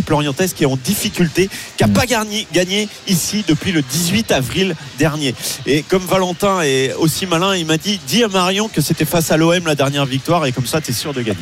l'équipe lorientaise qui est en difficulté, qui n'a pas gagné ici depuis le 18 avril dernier. Et comme Valentin est aussi malin, il m'a dit, dis à Marion que c'était face à l'OM la dernière victoire et comme ça tu es sûr de gagner.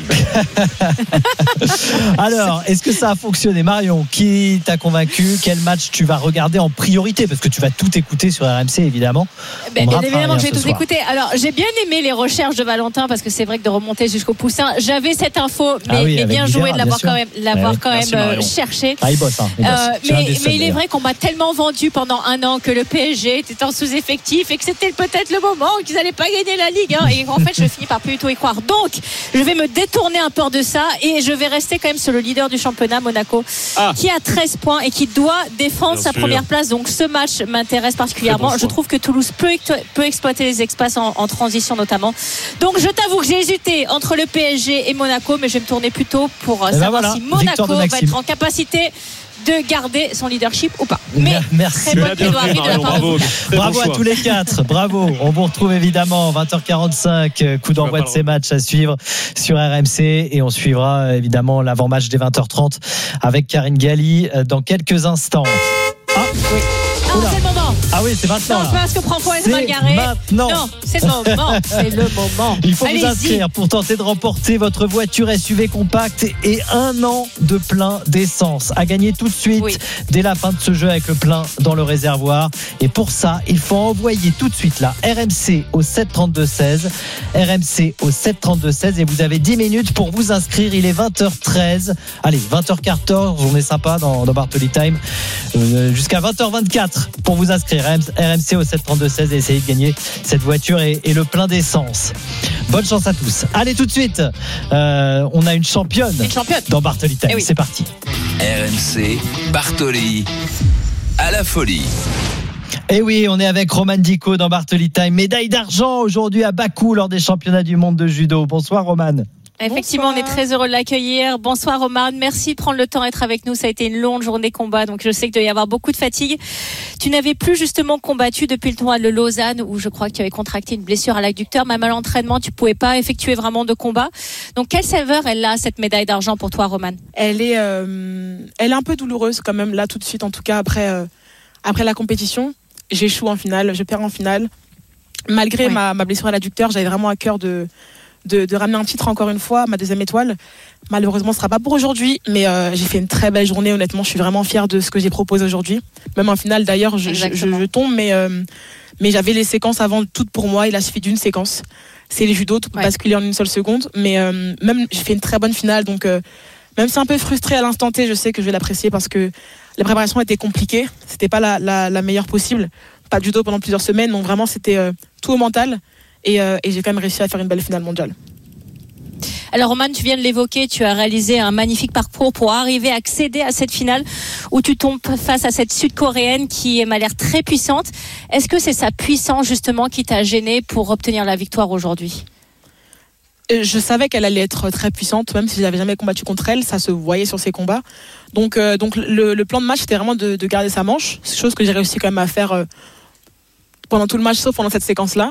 Alors, est-ce que ça a fonctionné, Marion? Qui t'a convaincu? Quel match tu vas regarder en priorité? Parce que tu vas tout écouter sur RMC, évidemment. Bien évidemment que je vais tout écouter. Alors, j'ai bien aimé les recherches de Valentin parce que c'est vrai que de remonter jusqu'au poussin, j'avais cette info, mais bien joué de l'avoir quand même cherché. Il bosse. Mais il est vrai qu'on m'a tellement vendu pendant un an que le PSG était en sous-effectif et que c'était peut-être le moment qu'ils n'allaient pas gagner la Ligue. Et en fait, je finis par plus du tout y croire. Donc, je vais me détourner un peu de ça et je vais rester quand même sur le leader du championnat, Monaco, qui a 13 points et qui doit défendre sa première place. Donc, ce match m'intéresse particulièrement. Je trouve que Toulouse peut exploiter les espaces en transition notamment. Donc, je t'avoue que j'ai hésité entre le PSG et Monaco, mais je vais me tourner plutôt pour savoir si Monaco va être en capacité de garder son leadership ou pas. Mais merci. Très bonne plaidoirie de la part de vous. Bravo à tous les quatre. Bravo. On vous retrouve évidemment 20h45, coup d'envoi de ces matchs à suivre sur RMC et on suivra évidemment l'avant-match des 20h30 avec Karine Galli dans quelques instants. Oui. C'est le moment. Ah oui, c'est maintenant. Non, parce que prend est mal garé. Maintenant. Non, c'est le moment. C'est le moment. Il faut vous inscrire pour tenter de remporter votre voiture SUV compacte et 1 an de plein d'essence à gagner tout de suite dès la fin de ce jeu avec le plein dans le réservoir. Et pour ça, il faut envoyer tout de suite là RMC au 732-16. RMC au 732-16 et vous avez 10 minutes pour vous inscrire. Il est 20h13. Allez, 20h14, journée sympa dans Bartoli Time. Jusqu'à 20h24 pour vous inscrire RMC au 732-16 et essayer de gagner cette voiture et le plein d'essence. Bonne chance à tous. Allez, tout de suite, on a une championne dans Bartoli Time. C'est parti. RMC Bartoli à la folie. Et oui, on est avec Roman Dico dans Bartoli Time. Médaille d'argent aujourd'hui à Bakou lors des championnats du monde de judo. Bonsoir Roman. Effectivement, on est très heureux de l'accueillir. Bonsoir Roman, merci de prendre le temps d'être avec nous. Ça a été une longue journée combat, donc je sais qu'il doit y avoir beaucoup de fatigue. Tu n'avais plus justement combattu depuis le tournoi de Lausanne où je crois que tu avais contracté une blessure à l'adducteur. Même à l'entraînement, tu pouvais pas effectuer vraiment de combat. Donc quelle saveur elle a, cette médaille d'argent pour toi, Roman? Elle est un peu douloureuse quand même là tout de suite. En tout cas après la compétition, j'échoue en finale, je perds en finale. Malgré ma blessure à l'adducteur, j'avais vraiment à cœur de ramener un titre encore une fois, ma 2e étoile. Malheureusement, ce ne sera pas pour aujourd'hui, mais j'ai fait une très belle journée. Honnêtement, je suis vraiment fière de ce que j'ai proposé aujourd'hui. Même en finale, d'ailleurs, je tombe, mais j'avais les séquences avant toutes pour moi. Il a suffi d'une séquence. C'est les judo, tout peut basculer en une seule seconde. Mais même, j'ai fait une très bonne finale. Donc, même si un peu frustrée à l'instant T, je sais que je vais l'apprécier parce que la préparation était compliquée. C'était pas la meilleure possible. Pas de judo pendant plusieurs semaines. Donc, vraiment, c'était tout au mental. Et j'ai quand même réussi à faire une belle finale mondiale. Alors Roman, tu viens de l'évoquer, tu as réalisé un magnifique parcours pour arriver à accéder à cette finale où tu tombes face à cette Sud-Coréenne qui m'a l'air très puissante. Est-ce que c'est sa puissance justement qui t'a gêné pour obtenir la victoire aujourd'hui? Je savais qu'elle allait être très puissante, même si je n'avais jamais combattu contre elle, ça se voyait sur ses combats. Donc le plan de match, c'était vraiment de garder sa manche, chose que j'ai réussi quand même à faire pendant tout le match, sauf pendant cette séquence-là.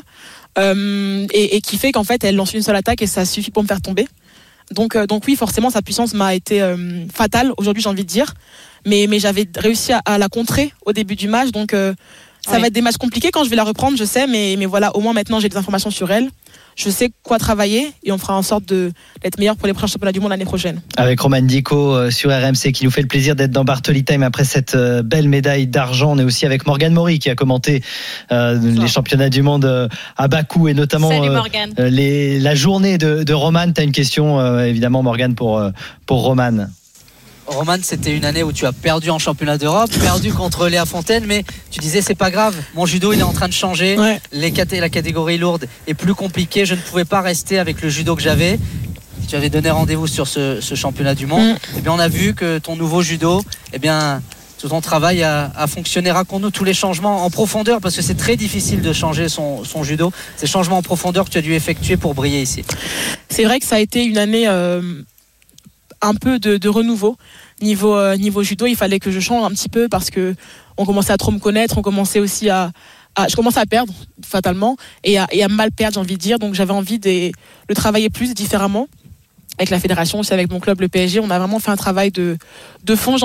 Et qui fait qu'en fait elle lance une seule attaque et ça suffit pour me faire tomber. Donc oui, forcément sa puissance m'a été fatale aujourd'hui, j'ai envie de dire, mais j'avais réussi à la contrer au début du match, donc ça va être des matchs compliqués quand je vais la reprendre, je sais, mais voilà, au moins maintenant j'ai des informations sur elle. Je sais quoi travailler et on fera en sorte d'être meilleur pour les prochains championnats du monde l'année prochaine. Avec Roman Dico sur RMC qui nous fait le plaisir d'être dans Bartoli Time après cette belle médaille d'argent. On est aussi avec Morgane Maury qui a commenté les championnats du monde à Bakou et notamment la journée de Roman. Tu as une question évidemment Morgane pour Roman. Roman, c'était une année où tu as perdu en championnat d'Europe, perdu contre Léa Fontaine, mais tu disais c'est pas grave, mon judo il est en train de changer, la catégorie lourde est plus compliquée, je ne pouvais pas rester avec le judo que j'avais. Tu avais donné rendez-vous sur ce championnat du monde, et bien on a vu que ton nouveau judo, tout ton travail a fonctionné. Raconte-nous tous les changements en profondeur, parce que c'est très difficile de changer son judo, ces changements en profondeur que tu as dû effectuer pour briller ici. C'est vrai que ça a été une année un peu de renouveau niveau judo. Il fallait que je change un petit peu parce que on commençait à trop me connaître, on commençait aussi je commençais à perdre fatalement et à mal perdre, j'ai envie de dire. Donc j'avais envie de travailler plus différemment avec la fédération, aussi avec mon club le PSG. On a vraiment fait un travail de fond.